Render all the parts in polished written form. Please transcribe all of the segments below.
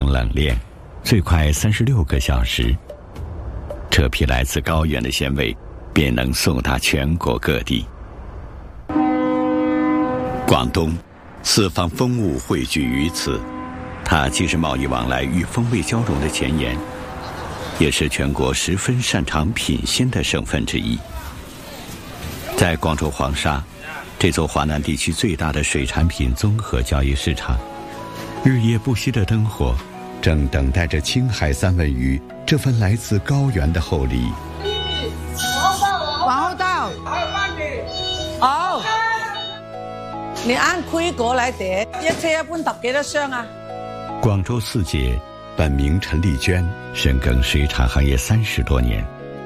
冷链，最快36个小时。这批来自高原的鲜味便能送达全国各地。广东四方风物汇聚于此，它既是贸易往来与风味交融的前沿，也是全国十分擅长品鲜的省份之一。在广州黄沙，这座华南地区最大的水产品综合交易市场，日夜不息的灯火正等待着青海三文鱼这份来自高原的厚礼。 往後到，好，你按規格來疊，一車一般揼幾多箱啊？ 廣州四姐本名陳麗娟，深耕水產行業30多年。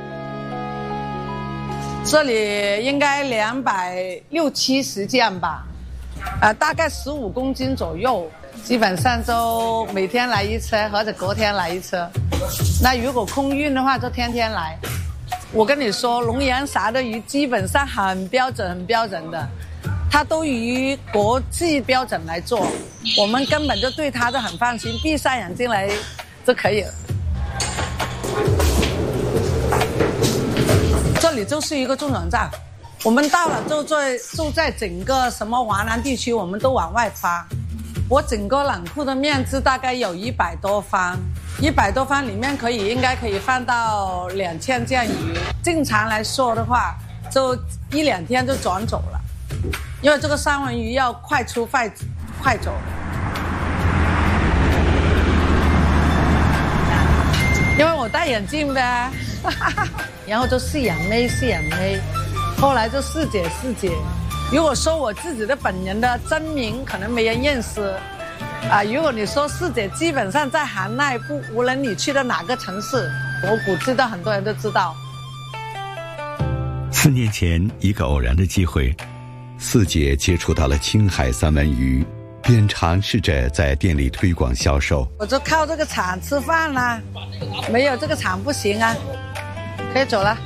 這裡應該260-270這樣吧，大概15公斤左右，基本上就每天來一車或者隔天來一車。那如果空運的話就天天來。我跟你說，龍岩筃的魚基本上很標準的，它都以國際標準來做，我們根本就對它就很放心，閉上眼睛來就可以了。這裡就是一個中轉站，我們到了就在整個什麼華南地區，我們都往外發。我整個冷庫的面積大概有100多方，100多方裡面應該可以放到2000件魚。正常來說的話，就1-2天就轉走了，因為這個三文魚要快出快走。因為我戴眼鏡唄，然後就四眼妹，後來就四姐。如果說我自己的本人的真名，可能沒人認識。如果你說四姐，基本上在行內部，無論你去的哪個城市，我估計到很多人都知道。 4年前，一個偶然的機會，四姐接觸到了青海三文魚，便嘗試着在店裡推廣銷售。 我就靠這個廠吃飯啦，沒有這個廠不行啊，可以走了。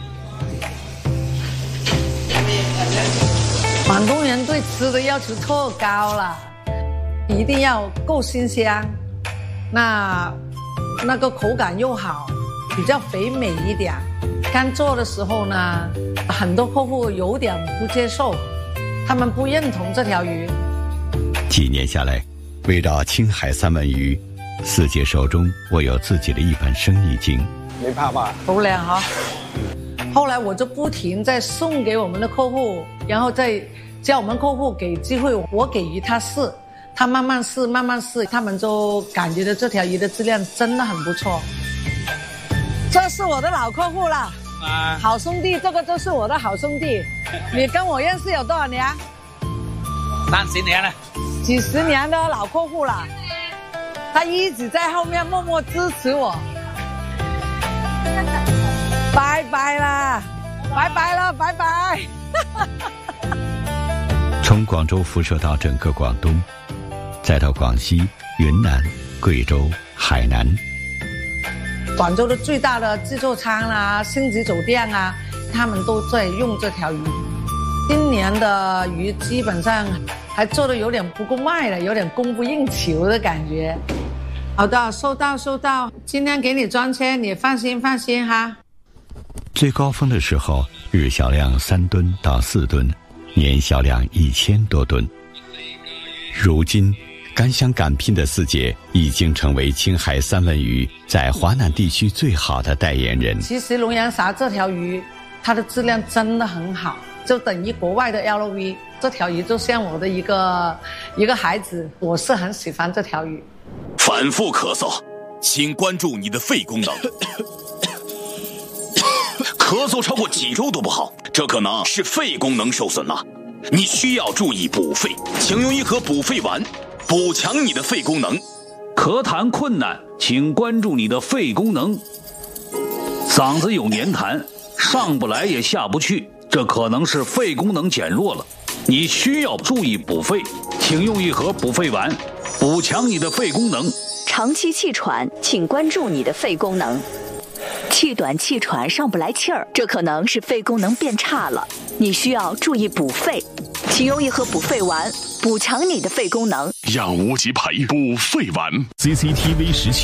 廣東人對吃的要求特高了，一定要夠新鮮，那個口感又好，比較肥美一點。剛做的時候呢，很多客戶有點不接受，他們不認同這條魚。 幾年下來，圍繞青海三文魚，四姐手中握有自己的一本生意經。 你怕吧？ 好靚哈！後來我就不停在送給我們的客戶，然後再叫我們客戶給機會，我給魚他試，他慢慢試，他們就感覺到這條魚的質量真的很不錯。這是我的老客戶了，好兄弟，這個就是我的好兄弟。你跟我認識有多少年？30年了，幾十年的老客戶了，他一直在後面默默支持我。拜拜啦，拜拜了，拜拜。 從廣州輻射到整個廣東，再到廣西、雲南、貴州、海南。 廣州的最大的自助餐啊、星級酒店啊，他們都在用這條魚。今年的魚基本上還做得有點不夠賣了，有點供不應求的感覺。好的，收到，今天給你裝車，你放心哈。 最高峰的時候，日銷量3噸到4噸，年銷量1000多噸。如今，敢想敢拼的四姐已經成為青海三文魚在華南地區最好的代言人。 其實龍岩筃這條魚，它的質量真的很好，就等於國外的 LV。這條魚就像我的一個孩子，我是很喜歡這條魚。 反覆咳嗽，請關注你的肺功能。咳嗽超過幾周都不好，這可能是肺功能受損了。你需要注意補肺，請用一盒補肺丸，補強你的肺功能。 咳痰困難，請關注你的肺功能。嗓子有黏痰，上不來也下不去，這可能是肺功能減弱了。你需要注意補肺，請用一盒補肺丸，補強你的肺功能。 長期氣喘，請關注你的肺功能。氣短氣喘上不來氣兒，這可能是肺功能變差了，你需要注意補肺，請用一盒補肺丸，補強你的肺功能。 讓我接牌補肺丸。CCTV 17